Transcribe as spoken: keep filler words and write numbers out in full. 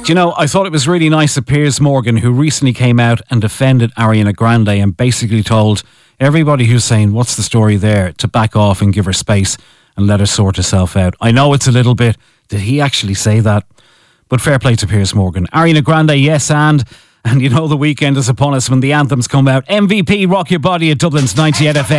Do you know, I thought it was really nice of Piers Morgan, who recently came out and defended Ariana Grande and basically told everybody who's saying, what's the story there, to back off and give her space and let her sort herself out. I know it's a little bit, did he actually say that? But fair play to Piers Morgan. Ariana Grande, yes, and... And you know the weekend is upon us when the anthems come out. M V P, Rock Your Body at Dublin's ninety-eight F M.